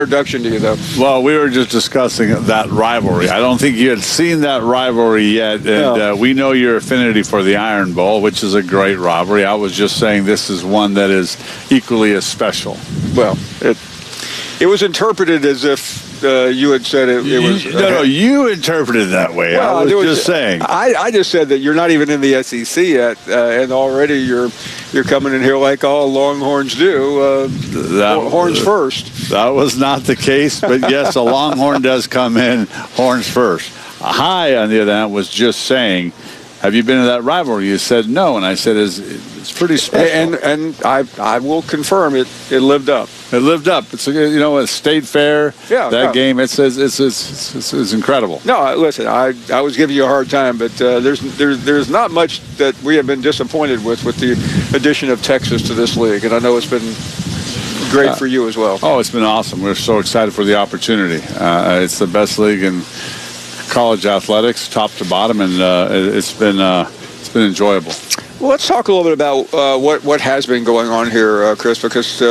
introduction to you, though. Well, we were just discussing that rivalry. I don't think you had seen that rivalry yet, and No. we know your affinity for the Iron Bowl, which is a great rivalry. I was just saying this is one that is equally as special. Well, it was interpreted as if you had said it was. No, you interpreted it that way. Well, I was just saying. I just said that you're not even in the SEC yet, and already you're coming in here like all Longhorns do. Horns first. That was not the case, but yes, a Longhorn does come in horns first. Hi, on the other hand, was just saying, have you been to that rivalry? You said no, and I said it's pretty special. And I will confirm it lived up. It lived up. It's a state fair. Yeah, that game. It's incredible. No, listen. I was giving you a hard time, but there's not much that we have been disappointed with the addition of Texas to this league, and I know it's been great for you as well. Oh, it's been awesome. We're so excited for the opportunity. It's the best league in college athletics, top to bottom, and it's been enjoyable. Well, let's talk a little bit about what has been going on here, Chris, because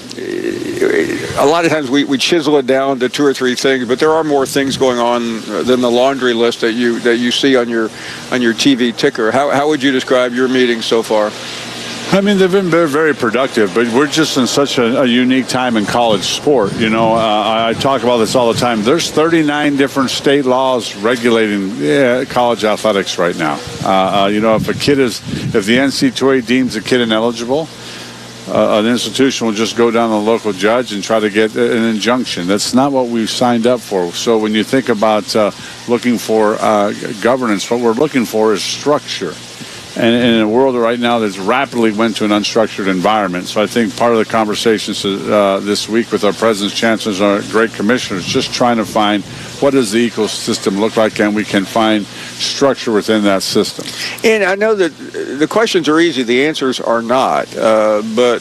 a lot of times we chisel it down to two or three things, but there are more things going on than the laundry list that you see on your TV ticker. How would you describe your meetings so far? I mean, they've been very, very productive, but we're just in such a unique time in college sport. I talk about this all the time. There's 39 different state laws regulating college athletics right now. If the NCAA deems a kid ineligible, an institution will just go down to the local judge and try to get an injunction. That's not what we've signed up for. So when you think about looking for governance, what we're looking for is structure. And in a world right now that's rapidly went to an unstructured environment. So I think part of the conversations this week with our presidents, chancellors, and our great commissioners, just trying to find what does the ecosystem look like, and we can find structure within that system. And I know that the questions are easy, the answers are not. But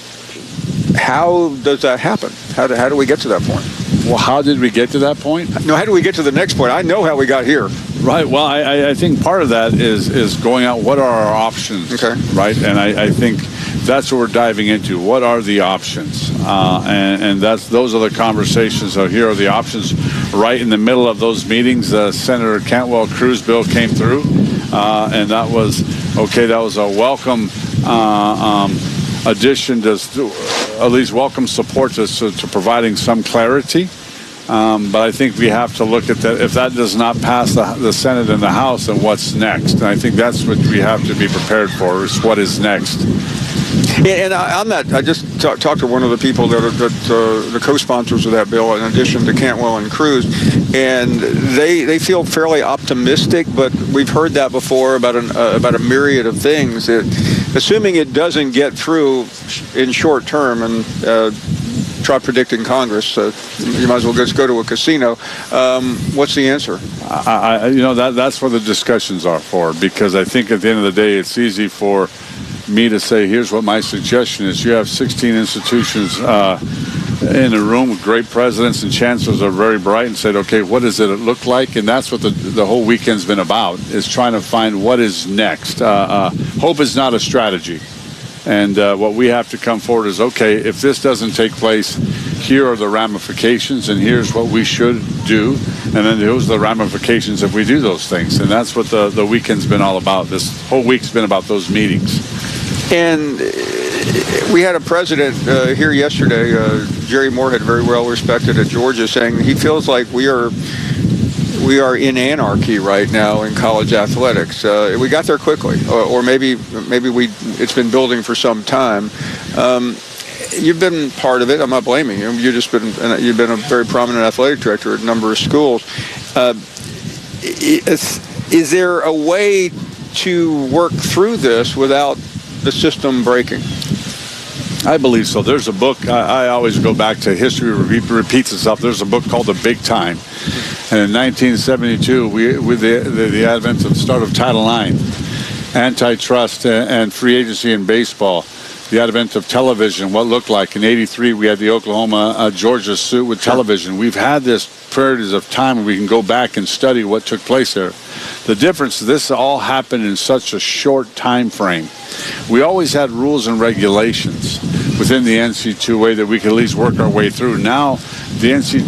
how does that happen? How do we get to that point? Well, how did we get to that point? No, how do we get to the next point? I know how we got here. Right. Well, I think part of that is going out, what are our options? Okay. Right. And I think that's what we're diving into. What are the options? And those are the conversations. So here are the options. Right in the middle of those meetings, Senator Cantwell Cruz bill came through. And that was a welcome addition to at least welcome support to providing some clarity. But I think we have to look at that. If that does not pass the Senate and the House, then what's next? And I think that's what we have to be prepared for, is what is next. And on that, I just talked to one of the people that the co-sponsors of that bill, in addition to Cantwell and Cruz, and they feel fairly optimistic. But we've heard that before about a myriad of things. Assuming it doesn't get through in short term, and try predicting Congress, you might as well just go to a casino. What's the answer? That's what the discussions are for, because I think at the end of the day, it's easy for me to say, here's what my suggestion is. You have 16 institutions in a room with great presidents, and chancellors are very bright, and said, okay, what does it look like? And that's what the whole weekend's been about, is trying to find what is next. Hope is not a strategy. And what we have to come forward is, okay, if this doesn't take place, here are the ramifications, and here's what we should do. And then those are the ramifications if we do those things. And that's what the weekend's been all about. This whole week's been about those meetings. And we had a president here yesterday, Jerry Moorhead, very well respected at Georgia, saying he feels like we are in anarchy right now in college athletics. We got there quickly, or maybe it's been building for some time. You've been part of it. I'm not blaming you. You've been a very prominent athletic director at a number of schools. Is there a way to work through this without the system breaking? I believe so. There's a book, I always go back to, history repeats itself. There's a book called The Big Time. And in 1972, with the advent of the start of Title IX, antitrust and free agency in baseball, the advent of television, what looked like. In 83, we had the Oklahoma-Georgia suit with television. We've had this periods of time where we can go back and study what took place there. The difference, this all happened in such a short time frame. We always had rules and regulations within the NCAA that we could at least work our way through. Now the NCAA